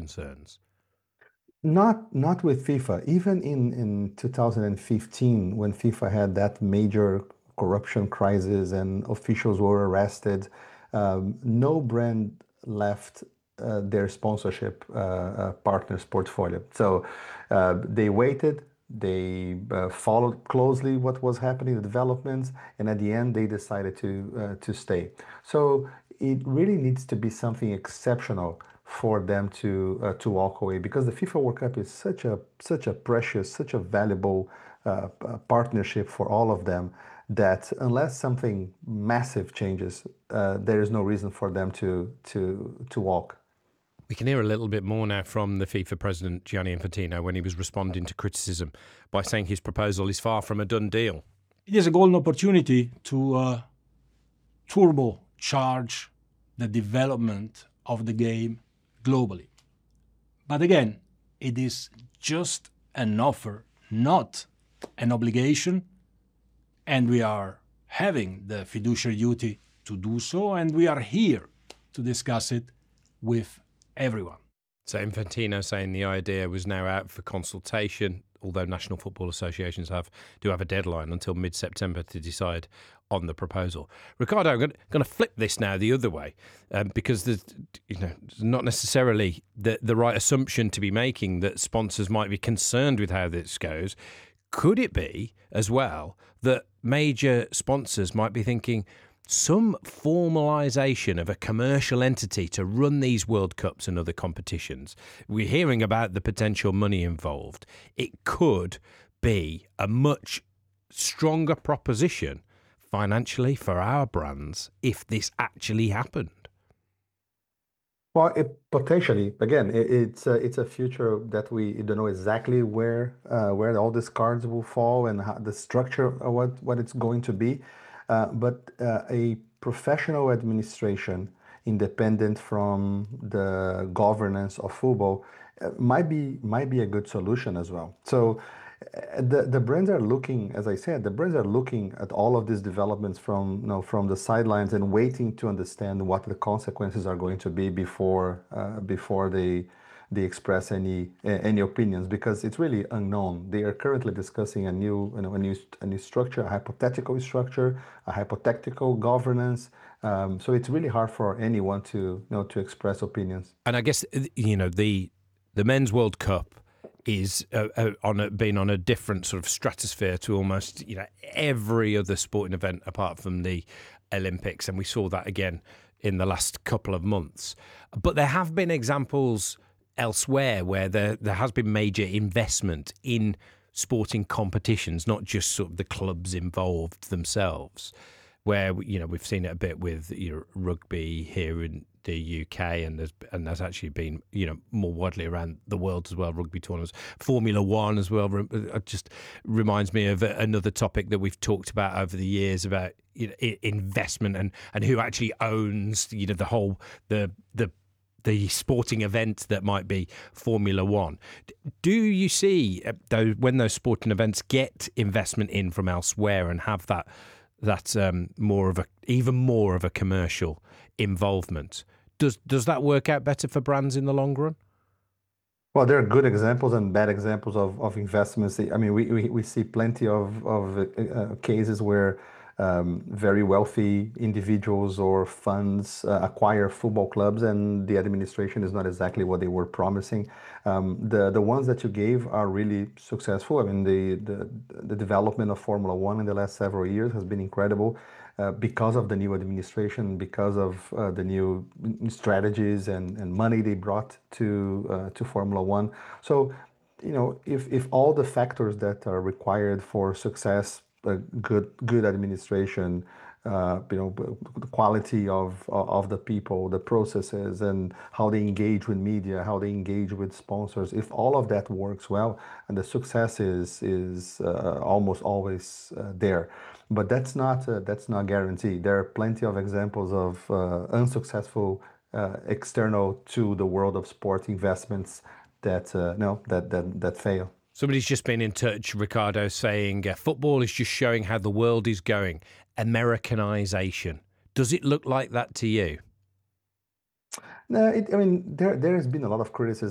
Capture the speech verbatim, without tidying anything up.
concerns? Not not with FIFA. Even in, in two thousand fifteen, when FIFA had that major corruption crisis and officials were arrested, um, no brand left uh, their sponsorship uh, uh, partners portfolio. So uh, they waited, they uh, followed closely what was happening, the developments, and at the end they decided to uh, to stay. So it really needs to be something exceptional for them to uh, to walk away, because the FIFA World Cup is such a such a precious, such a valuable uh, p- partnership for all of them, that unless something massive changes, uh, there is no reason for them to to to walk. We can hear a little bit more now from the FIFA president, Gianni Infantino, when he was responding to criticism by saying his proposal is far from a done deal. It is a golden opportunity to uh, turbocharge the development of the game globally. But again, it is just an offer, not an obligation, and we are having the fiduciary duty to do so, and we are here to discuss it with everyone. So Infantino saying the idea was now out for consultation, although national football associations have do have a deadline until mid-September to decide on the proposal. Ricardo, I'm going to flip this now the other way, um, because there's, you know, it's not necessarily the, the right assumption to be making that sponsors might be concerned with how this goes. Could it be, as well, that major sponsors might be thinking some formalisation of a commercial entity to run these World Cups and other competitions? We're hearing about the potential money involved. It could be a much stronger proposition financially for our brands if this actually happened. Well, it, potentially, again, it, it's a, it's a future that we don't know exactly where uh, where all these cards will fall and how the structure of what what it's going to be. Uh, but uh, a professional administration, independent from the governance of football, uh, might be might be a good solution as well. So uh, the the brands are looking, as I said, the brands are looking at all of these developments from you know from the sidelines and waiting to understand what the consequences are going to be before uh, before they they express any any opinions, because it's really unknown. They are currently discussing a new you know a new a new structure, a hypothetical structure, a hypothetical governance. Um, so it's really hard for anyone to you know to express opinions. And I guess you know the the Men's World Cup is uh, uh, on a, been on a different sort of stratosphere to almost you know every other sporting event apart from the Olympics, and we saw that again in the last couple of months. But there have been examples elsewhere where there there has been major investment in sporting competitions, not just sort of the clubs involved themselves. Where you know we've seen it a bit with you know, rugby here in the U K, and there's and there's actually been you know more widely around the world as well. Rugby tournaments, Formula One as well. It just reminds me of another topic that we've talked about over the years about you know, investment and and who actually owns you know the whole the the the sporting event that might be Formula One. Do you see though when those sporting events get investment in from elsewhere and have that? That um, more of a even more of a commercial involvement. Does does that work out better for brands in the long run? Well, there are good examples and bad examples of, of investments. I mean, we, we, we see plenty of, of uh, cases where um, very wealthy individuals or funds uh, acquire football clubs and the administration is not exactly what they were promising. Um, the, the ones that you gave are really successful. I mean, the, the, the development of Formula One in the last several years has been incredible. Uh, because of the new administration, because of uh, the new strategies and, and money they brought to uh, to Formula One. So, you know, if, if all the factors that are required for success, uh, good good administration, uh, you know, the quality of of the people, the processes, and how they engage with media, how they engage with sponsors, if all of that works well, and the success is is uh, almost always uh, there. But that's not uh, that's not guaranteed. There are plenty of examples of uh, unsuccessful uh, external to the world of sport investments that uh, no that that that fail. Somebody's just been in touch, Ricardo, saying uh, football is just showing how the world is going. Americanization. Does it look like that to you? No, it, I mean there there has been a lot of criticism